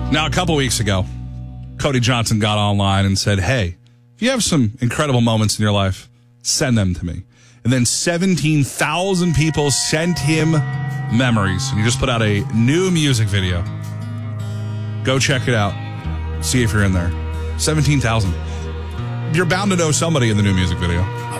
Now, a couple weeks ago, Cody Johnson got online and said, hey, if you have some incredible moments in your life, send them to me. And then 17,000 people sent him memories. And he just put out a new music video. Go check it out. See if you're in there. 17,000. You're bound to know somebody in the new music video.